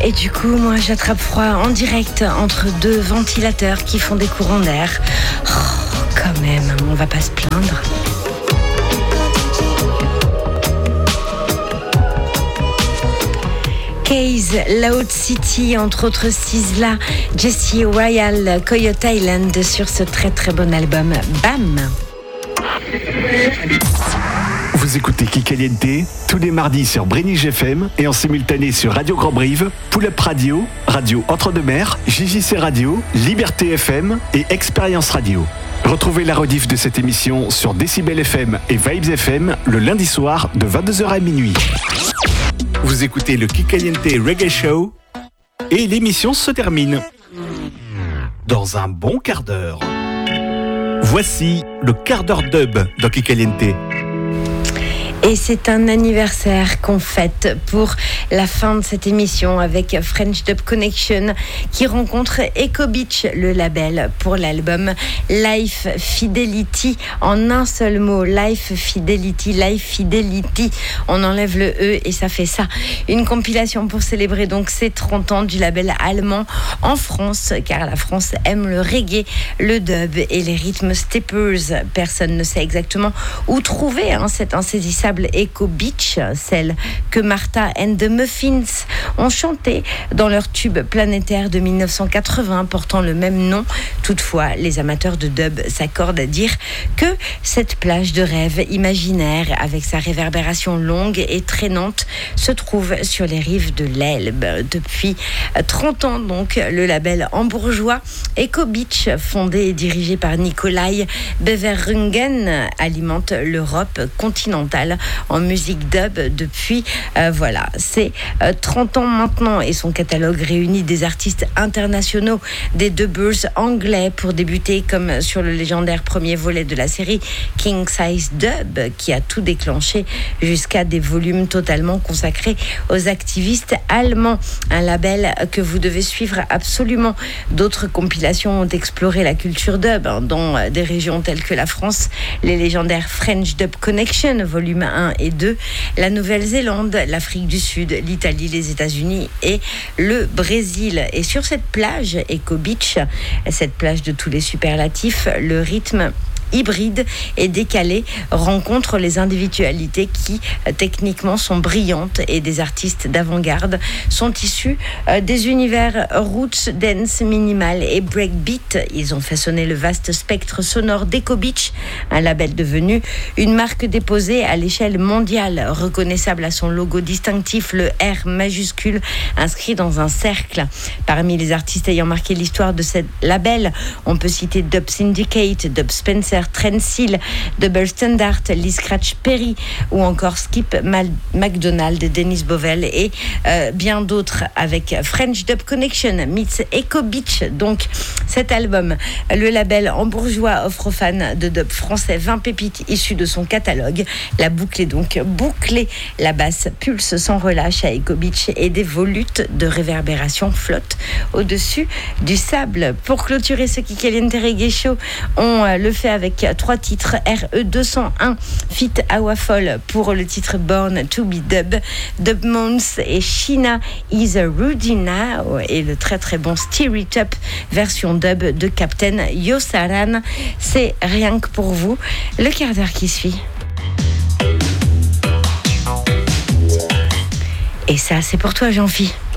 Et du coup, moi, j'attrape froid en direct entre deux ventilateurs qui font des courants d'air. Oh, quand même, on va pas se plaindre. Case, Loud City, entre autres Sizzla, Jessie Royal, Coyote Island sur ce très très bon album. Bam! Vous écoutez Kikaliente tous les mardis sur Brénige FM et en simultané sur Radio Grand Brive, Pull Up Radio, Radio Entre-deux-Mers, JJC Radio, Liberté FM et Expérience Radio. Retrouvez la rediff de cette émission sur Décibel FM et Vibes FM le lundi soir de 22h à minuit. Vous écoutez le Kikaliente Reggae Show et l'émission se termine dans un bon quart d'heure. Voici le quart d'heure dub dans Kikaliente. Et c'est un anniversaire qu'on fête pour la fin de cette émission avec French Dub Connection qui rencontre Echo Beach, le label, pour l'album Life Fidelity. En un seul mot, Life Fidelity, Life Fidelity. On enlève le E et ça fait ça. Une compilation pour célébrer donc ces 30 ans du label allemand en France, car la France aime le reggae, le dub et les rythmes steppers. Personne ne sait exactement où trouver cet insaisissable Echo Beach, celle que Martha and the Muffins ont chanté dans leur tube planétaire de 1980 portant le même nom. Toutefois, les amateurs de dub s'accordent à dire que cette plage de rêve imaginaire avec sa réverbération longue et traînante se trouve sur les rives de l'Elbe. Depuis 30 ans donc, le label hambourgeois Echo Beach, fondé et dirigé par Nikolai Beverungen, alimente l'Europe continentale en musique dub depuis, c'est 30 ans maintenant, et son catalogue réunit des artistes internationaux, des dubbers anglais pour débuter, comme sur le légendaire premier volet de la série King Size Dub, qui a tout déclenché, jusqu'à des volumes totalement consacrés aux activistes allemands. Un label que vous devez suivre absolument. D'autres compilations ont exploré la culture dub dans des régions telles que la France, les légendaires French Dub Connection, volume 1 et 2, la Nouvelle-Zélande, l'Afrique du Sud, l'Italie, les États-Unis et le Brésil. Et sur cette plage, Echo Beach, cette plage de tous les superlatifs, le rythme hybride et décalé rencontre les individualités qui techniquement sont brillantes, et des artistes d'avant-garde sont issus des univers roots, dance, minimal et breakbeat. Ils ont façonné le vaste spectre sonore d'Echo Beach, un label devenu une marque déposée à l'échelle mondiale, reconnaissable à son logo distinctif, le R majuscule inscrit dans un cercle. Parmi les artistes ayant marqué l'histoire de ce label, on peut citer Dub Syndicate, Dub Spencer, Trensil, Double Standard, Lee Scratch Perry ou encore Skip McDonald, Dennis Bovell et bien d'autres, avec French Dub Connection meets Echo Beach. Donc cet album, le label hambourgeois offre aux fans de dub français 20 pépites issues de son catalogue. La boucle est donc bouclée, la basse pulse sans relâche à Echo Beach et des volutes de réverbération flottent au-dessus du sable. Pour clôturer ce Kikaliente Reggae Show, on le fait avec 3 titres. RE201 fit Awafol pour le titre Born to be Dub, Dub Mons et Sheena is a Rudy Now, et le très très bon Steer It Up version dub de Captain Yosaran. C'est rien que pour vous, le quart d'heure qui suit. Et ça, c'est pour toi, Jean-Phi.